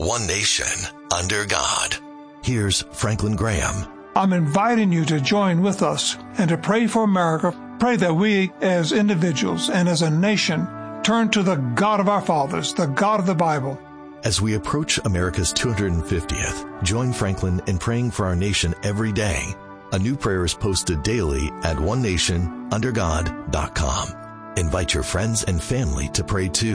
one nation, under God. Here's Franklin Graham. I'm inviting you to join with us and to pray for America. Pray that we as individuals and as a nation turn to the God of our fathers, the God of the Bible. As we approach America's 250th, join Franklin in praying for our nation every day. A new prayer is posted daily at onenationundergod.com. Invite your friends and family to pray too.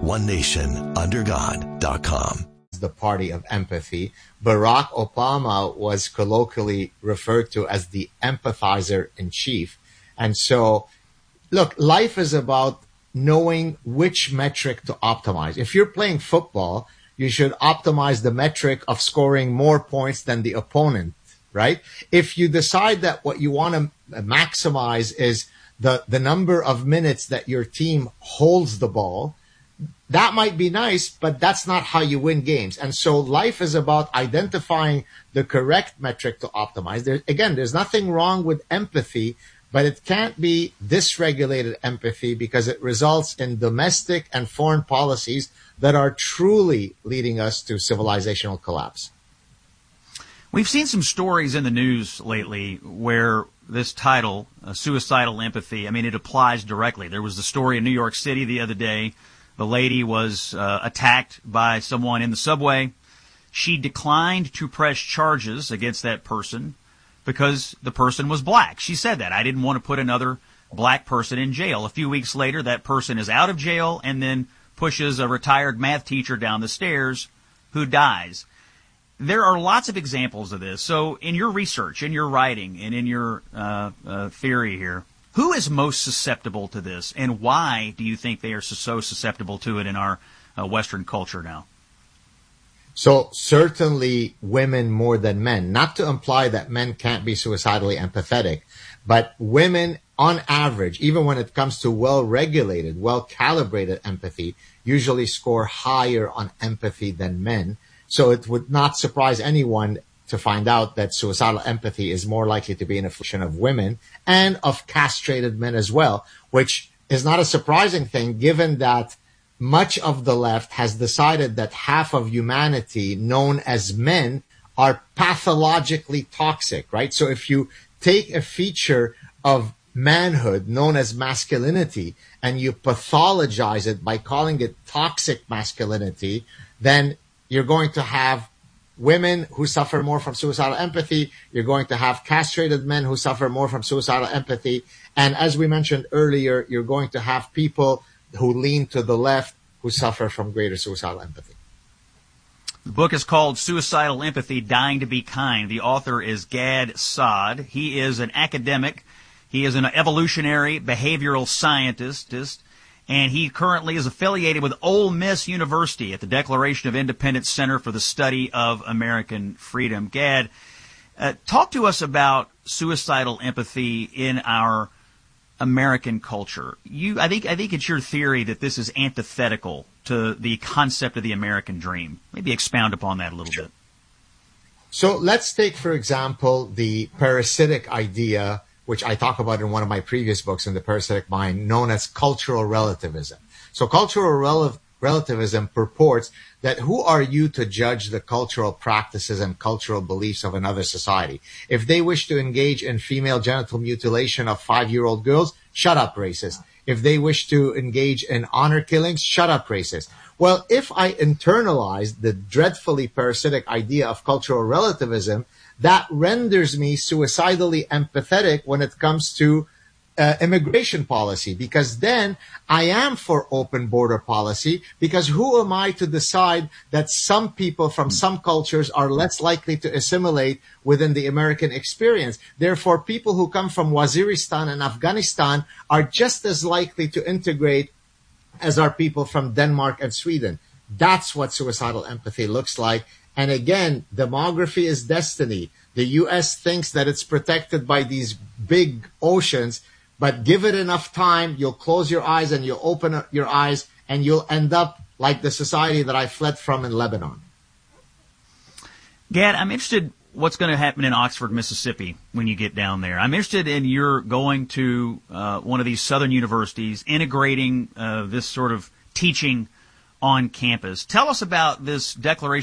onenationundergod.com. The party of empathy. Barack Obama was colloquially referred to as the empathizer in chief. And so, look, life is about knowing which metric to optimize. If you're playing football, you should optimize the metric of scoring more points than the opponent, right? If you decide that what you want to maximize is the number of minutes that your team holds the ball, that might be nice, but that's not how you win games. And so life is about identifying the correct metric to optimize. There's nothing wrong with empathy, but it can't be dysregulated empathy because it results in domestic and foreign policies that are truly leading us to civilizational collapse. We've seen some stories in the news lately where this title, suicidal empathy, it applies directly. There was the story in New York City the other day. The lady was attacked by someone in the subway. She declined to press charges against that person because the person was black. She said that. I didn't want to put another black person in jail. A few weeks later, that person is out of jail and then pushes a retired math teacher down the stairs who dies. There are lots of examples of this. So in your research, in your writing, and in your theory here, who is most susceptible to this, and why do you think they are so susceptible to it in our Western culture now? So certainly women more than men, not to imply that men can't be suicidally empathetic, but women on average, even when it comes to well-regulated, well-calibrated empathy, usually score higher on empathy than men. So it would not surprise anyone to find out that suicidal empathy is more likely to be an affliction of women and of castrated men as well, which is not a surprising thing given that much of the left has decided that half of humanity, known as men, are pathologically toxic, right? So if you take a feature of manhood known as masculinity and you pathologize it by calling it toxic masculinity, then you're going to have women who suffer more from suicidal empathy. You're going to have castrated men who suffer more from suicidal empathy. And as we mentioned earlier, you're going to have people who lean to the left who suffer from greater suicidal empathy. The book is called Suicidal Empathy, Dying to Be Kind. The author is Gad Saad. He is an academic. He is an evolutionary behavioral scientist, and he currently is affiliated with Ole Miss University at the Declaration of Independence Center for the Study of American Freedom. Gad, talk to us about suicidal empathy in our American culture. I think it's your theory that this is antithetical to the concept of the American dream. Maybe expound upon that a little bit. So let's take, for example, the parasitic idea, which I talk about in one of my previous books in The Parasitic Mind, known as cultural relativism. So cultural relativism purports that who are you to judge the cultural practices and cultural beliefs of another society? If they wish to engage in female genital mutilation of 5-year-old girls, shut up, racist. If they wish to engage in honor killings, shut up, racist. Well, if I internalize the dreadfully parasitic idea of cultural relativism, that renders me suicidally empathetic when it comes to immigration policy, because then I am for open border policy, because who am I to decide that some people from some cultures are less likely to assimilate within the American experience? Therefore, people who come from Waziristan and Afghanistan are just as likely to integrate as are people from Denmark and Sweden. That's what suicidal empathy looks like. And again, demography is destiny. The U.S. thinks that it's protected by these big oceans, but give it enough time, you'll close your eyes and you'll open up your eyes, and you'll end up like the society that I fled from in Lebanon. Gad, I'm interested what's going to happen in Oxford, Mississippi when you get down there. I'm interested in your going to one of these southern universities, integrating this sort of teaching on campus. Tell us about this Declaration